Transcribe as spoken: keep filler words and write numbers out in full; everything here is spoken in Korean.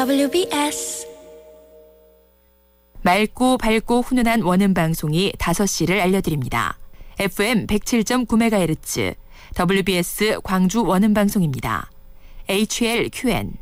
더블유비에스 맑고 밝고 훈훈한 원음 방송이 다섯 시를 알려드립니다. 에프엠 백칠 점 구 메가헤르츠 더블유비에스 광주 원음 방송입니다. 에이치엘큐엔